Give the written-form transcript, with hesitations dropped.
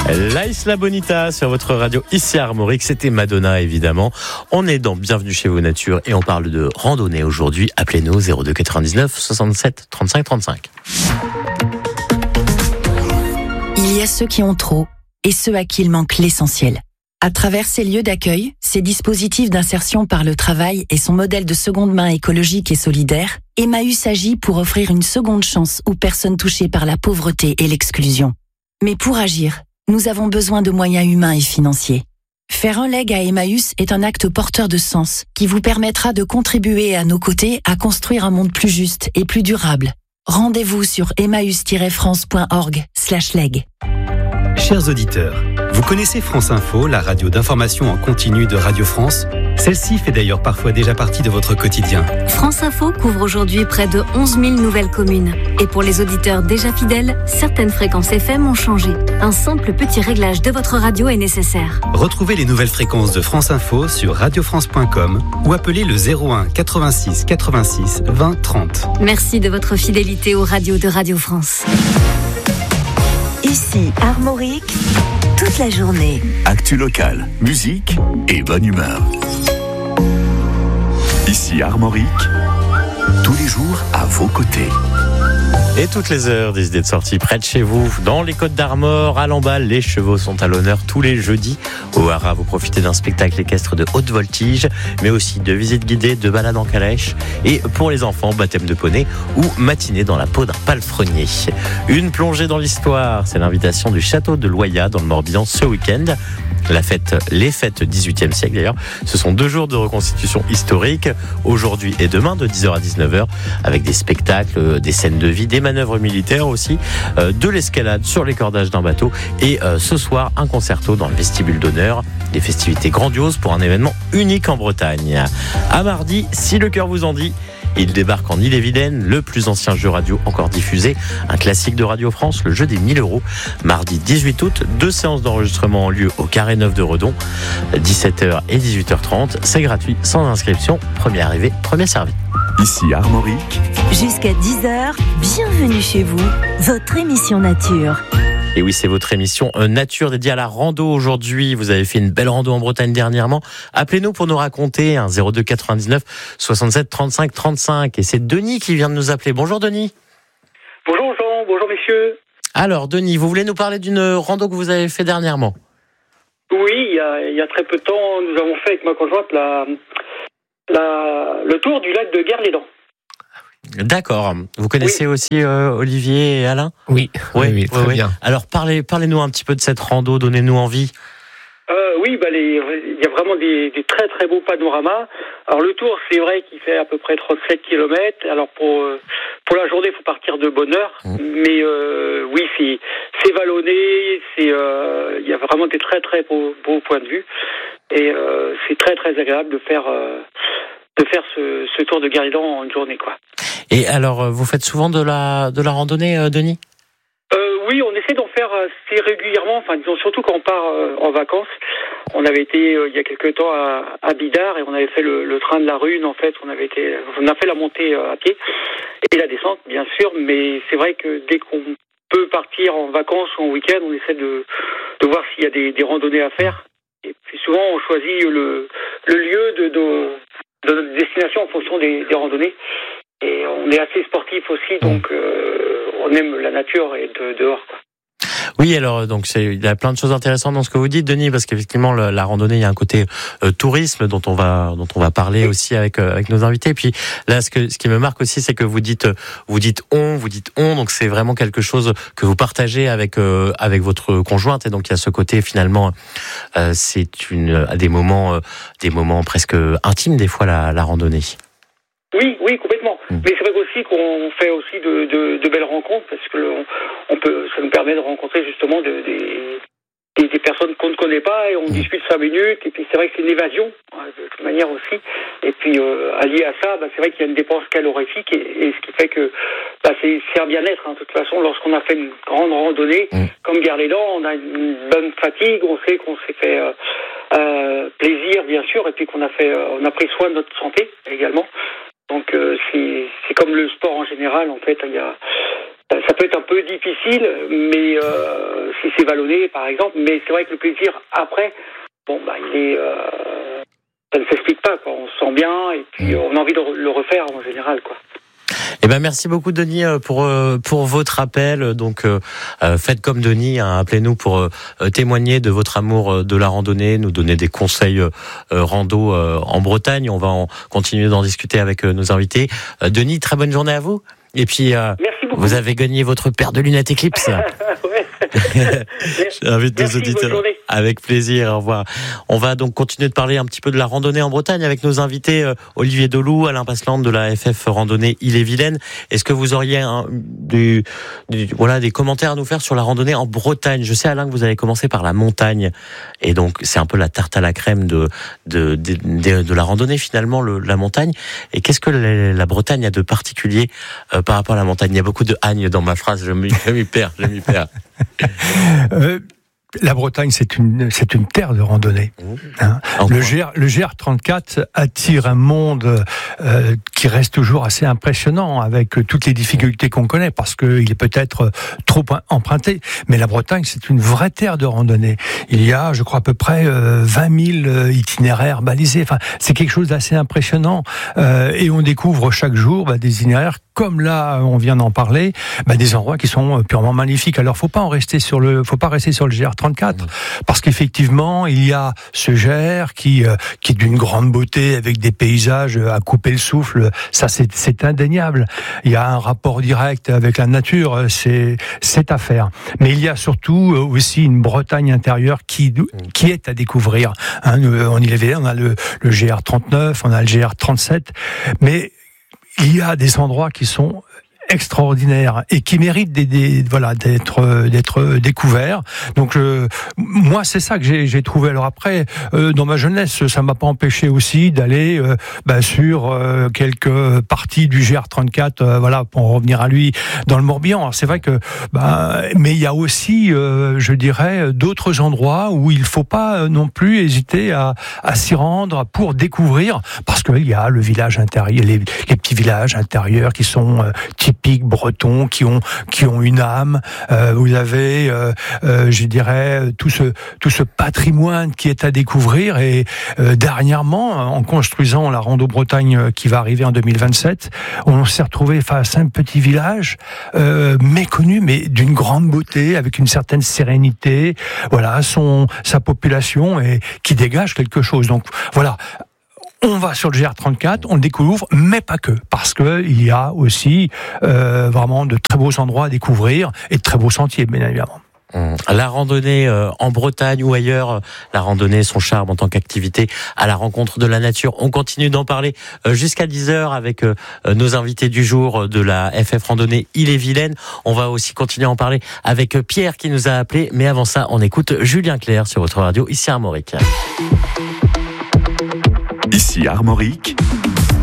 La Isla Bonita sur votre radio ici à Armorique, c'était Madonna évidemment. On est dans Bienvenue chez vous nature et on parle de randonnée aujourd'hui. Appelez-nous 02 99 67 35 35. Il y a ceux qui ont trop et ceux à qui il manque l'essentiel. À travers ces lieux d'accueil, ces dispositifs d'insertion par le travail et son modèle de seconde main écologique et solidaire, Emmaüs agit pour offrir une seconde chance aux personnes touchées par la pauvreté et l'exclusion. Mais pour agir, nous avons besoin de moyens humains et financiers. Faire un leg à Emmaüs est un acte porteur de sens qui vous permettra de contribuer à nos côtés à construire un monde plus juste et plus durable. Rendez-vous sur emmaüs-france.org/leg. Chers auditeurs, vous connaissez France Info, la radio d'information en continu de Radio France ? Celle-ci fait d'ailleurs parfois déjà partie de votre quotidien. France Info couvre aujourd'hui près de 11 000 nouvelles communes. Et pour les auditeurs déjà fidèles, certaines fréquences FM ont changé. Un simple petit réglage de votre radio est nécessaire. Retrouvez les nouvelles fréquences de France Info sur radiofrance.com ou appelez le 01 86 86 20 30. Merci de votre fidélité aux radios de Radio France. Ici, Armorique, toute la journée. Actu locale, musique et bonne humeur. Ici Armorique, tous les jours à vos côtés. Et toutes les heures, des idées de sortie près de chez vous. Dans les Côtes d'Armor, à Lamballe, les chevaux sont à l'honneur tous les jeudis. Au Haras, vous profitez d'un spectacle équestre de haute voltige, mais aussi de visites guidées, de balades en calèche. Et pour les enfants, baptême de poney ou matinée dans la peau d'un palefrenier. Une plongée dans l'histoire, c'est l'invitation du château de Loyat dans le Morbihan ce week-end. Les fêtes 18e siècle d'ailleurs, ce sont 2 jours de reconstitution historique, aujourd'hui et demain de 10h à 19h, avec des spectacles, des scènes de vie, des manœuvres militaires aussi, de l'escalade sur les cordages d'un bateau et ce soir un concerto dans le vestibule d'honneur, des festivités grandioses pour un événement unique en Bretagne. À mardi, si le cœur vous en dit, il débarque en Ille-et-Vilaine, le plus ancien jeu radio encore diffusé, un classique de Radio France, le jeu des 1000 €. Mardi 18 août, 2 séances d'enregistrement ont lieu au Carré Neuf de Redon, 17h et 18h30. C'est gratuit, sans inscription. Premier arrivé, premier servi. Ici Armorique. Jusqu'à 10h, bienvenue chez vous, votre émission nature. Et oui, c'est votre émission Nature dédiée à la rando aujourd'hui. Vous avez fait une belle rando en Bretagne dernièrement. Appelez-nous pour nous raconter, 02 99 67 35 35. Et c'est Denis qui vient de nous appeler. Bonjour Denis. Bonjour Jean, bonjour messieurs. Alors Denis, vous voulez nous parler d'une rando que vous avez fait dernièrement ? Oui, il y a très peu de temps, nous avons fait avec ma conjointe le tour du lac de Guerlédan. D'accord. Vous connaissez aussi Olivier et Alain ? Oui, très bien. Alors parlez-nous un petit peu de cette rando, donnez-nous envie. Oui, il y a vraiment des très très beaux panoramas. Alors le tour, c'est vrai qu'il fait à peu près 37 km. Alors pour la journée, il faut partir de bonne heure. Mais oui, c'est vallonné, il y a vraiment des très très beaux points de vue. Et c'est très très agréable de faire ce tour de Guerlédan en une journée, quoi. Et alors, vous faites souvent de la randonnée, Denis ? Oui, on essaie d'en faire assez régulièrement, enfin disons surtout quand on part en vacances. On avait été il y a quelque temps à Bidart et on avait fait le train de la Rune en fait, on a fait la montée à pied et la descente bien sûr, mais c'est vrai que dès qu'on peut partir en vacances ou en week-end, on essaie de voir s'il y a des randonnées à faire. Et puis souvent on choisit le lieu de notre destination en fonction des randonnées. Et on est assez sportif aussi, donc on aime la nature et dehors, quoi. Oui, alors donc il y a plein de choses intéressantes dans ce que vous dites, Denis, parce qu'effectivement la randonnée, il y a un côté tourisme dont on va parler aussi avec nos invités. Et puis là, ce qui me marque aussi, c'est que vous dites on, donc c'est vraiment quelque chose que vous partagez avec votre conjointe, et donc il y a ce côté finalement, c'est des moments presque intimes des fois la randonnée. Oui, complètement. Mais c'est vrai aussi qu'on fait aussi de belles rencontres parce que ça nous permet de rencontrer justement des personnes qu'on ne connaît pas et on discute 5 minutes et puis c'est vrai que c'est une évasion de toute manière aussi. Et puis allié à ça, c'est vrai qu'il y a une dépense calorifique et ce qui fait que c'est un bien-être. De toute façon, lorsqu'on a fait une grande randonnée comme Guerlédan, on a une bonne fatigue, on sait qu'on s'est fait plaisir bien sûr et puis on a pris soin de notre santé également. Donc c'est comme le sport en général en fait, ça peut peut être un peu difficile, mais si c'est vallonné, par exemple. Mais c'est vrai que le plaisir après, il est, ça ne s'explique pas, quoi. On se sent bien et puis on a envie de le refaire en général, quoi. Eh ben merci beaucoup Denis pour votre appel. Donc faites comme Denis, appelez-nous pour témoigner de votre amour de la randonnée, nous donner des conseils rando en Bretagne. On va continuer d'en discuter avec nos invités. Denis, très bonne journée à vous. Et puis merci beaucoup. Vous avez gagné votre paire de lunettes Eclipse. J'invite nos auditeurs. Avec plaisir, au revoir. On va donc continuer de parler un petit peu de la randonnée en Bretagne avec nos invités Olivier Dolou, Alain Passeland de la FF Randonnée Ille-et-Vilaine. Est-ce que vous auriez des commentaires à nous faire sur la randonnée en Bretagne? Je sais, Alain, que vous avez commencé par la montagne, et donc c'est un peu la tarte à la crème de la randonnée finalement, la montagne. Et qu'est-ce que la Bretagne a de particulier par rapport à la montagne? Il y a beaucoup de hagne dans ma phrase, je m'y perds. La Bretagne, c'est une terre de randonnée. Hein. Le GR34 attire un monde qui reste toujours assez impressionnant, avec toutes les difficultés qu'on connaît, parce qu'il est peut-être trop emprunté. Mais la Bretagne, c'est une vraie terre de randonnée. Il y a, je crois, à peu près 20 000 itinéraires balisés. Enfin, c'est quelque chose d'assez impressionnant. Et on découvre chaque jour des itinéraires, comme là, on vient d'en parler, des endroits qui sont purement magnifiques. Alors, faut pas rester sur le GR34, parce qu'effectivement, il y a ce GR qui est d'une grande beauté, avec des paysages à couper le souffle. Ça, c'est indéniable. Il y a un rapport direct avec la nature, c'est à faire. Mais il y a surtout aussi une Bretagne intérieure qui est à découvrir. Hein, on a le GR39, on a le GR37, mais il y a des endroits qui sont extraordinaire et qui mérite d'être découvert. Donc moi c'est ça que j'ai trouvé. Alors après dans ma jeunesse, ça m'a pas empêché aussi d'aller sur quelques parties du GR34 pour revenir à lui dans le Morbihan. Alors c'est vrai que mais il y a aussi je dirais d'autres endroits où il faut pas non plus hésiter à s'y rendre pour découvrir, parce qu'il y a le village intérieur, les petits villages intérieurs qui sont typiques bretons, qui ont une âme. Vous avez je dirais tout ce patrimoine qui est à découvrir. Et dernièrement, en construisant la Rando Bretagne qui va arriver en 2027, on s'est retrouvé face à un petit village méconnu, mais d'une grande beauté, avec une certaine sérénité, sa population, et qui dégage quelque chose. Donc voilà, on va sur le GR34, on le découvre, mais pas que, parce qu'il y a aussi vraiment de très beaux endroits à découvrir, et de très beaux sentiers, bien évidemment. La randonnée en Bretagne ou ailleurs, la randonnée, son charme en tant qu'activité à la rencontre de la nature. On continue d'en parler jusqu'à 10h avec nos invités du jour de la FF Randonnée Ille-et-Vilaine. On va aussi continuer à en parler avec Pierre qui nous a appelé, mais avant ça, on écoute Julien Clerc sur votre radio, ici à Armorique. Ici Armorique,